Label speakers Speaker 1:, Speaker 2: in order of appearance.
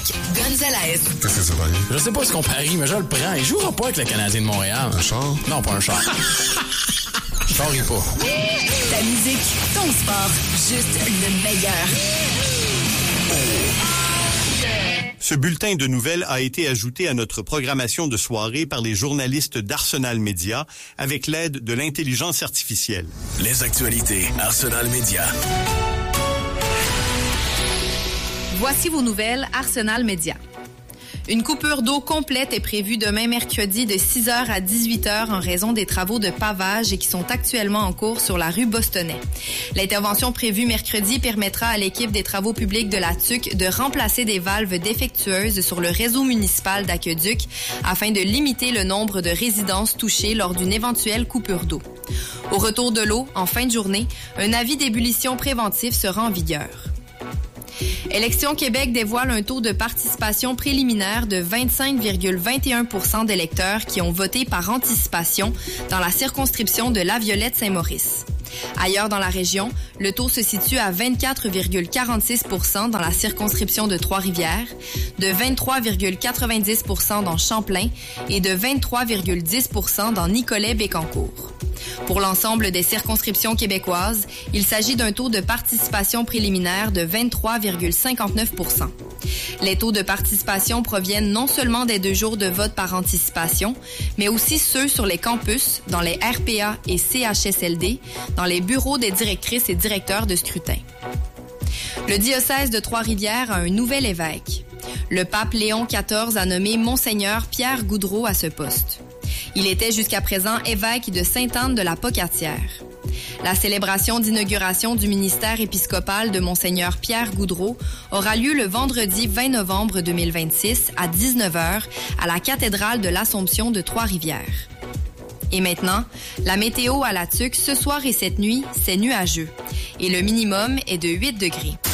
Speaker 1: Gonzalez.
Speaker 2: Qu'est-ce que c'est, Pagny?
Speaker 3: Je sais pas ce qu'on parie, mais je le prends. Il jouera pas avec le Canadien de Montréal.
Speaker 2: Un char?
Speaker 3: Non, pas un char. Je parie pas.
Speaker 1: Ta musique, ton sport, juste le meilleur.
Speaker 4: Ce bulletin de nouvelles a été ajouté à notre programmation de soirée par les journalistes d'Arsenal Média avec l'aide de l'intelligence artificielle.
Speaker 5: Les actualités Arsenal Média.
Speaker 6: Voici vos nouvelles Arsenal Média. Une coupure d'eau complète est prévue demain mercredi de 6h à 18h en raison des travaux de pavage et qui sont actuellement en cours sur la rue Bostonais. L'intervention prévue mercredi permettra à l'équipe des travaux publics de la TUC de remplacer des valves défectueuses sur le réseau municipal d'Aqueduc afin de limiter le nombre de résidences touchées lors d'une éventuelle coupure d'eau. Au retour de l'eau, en fin de journée, un avis d'ébullition préventif sera en vigueur. Élections Québec dévoile un taux de participation préliminaire de 25,21% d'électeurs qui ont voté par anticipation dans la circonscription de La Violette-Saint-Maurice. Ailleurs dans la région, le taux se situe à 24,46% dans la circonscription de Trois-Rivières, de 23,90% dans Champlain et de 23,10% dans Nicolet-Bécancour. Pour l'ensemble des circonscriptions québécoises, il s'agit d'un taux de participation préliminaire de 23,59%. Les taux de participation proviennent non seulement des 2 jours de vote par anticipation, mais aussi ceux sur les campus, dans les RPA et CHSLD, dans les bureaux des directrices et directeurs de scrutin. Le diocèse de Trois-Rivières a un nouvel évêque. Le pape Léon XIV a nommé Monseigneur Pierre Goudreau à ce poste. Il était jusqu'à présent évêque de Sainte-Anne de la Pocatière. La célébration d'inauguration du ministère épiscopal de Monseigneur Pierre Goudreau aura lieu le vendredi 20 novembre 2026 à 19h à la cathédrale de l'Assomption de Trois-Rivières. Et maintenant, la météo à la TUC ce soir et cette nuit, c'est nuageux. Et le minimum est de 8 degrés.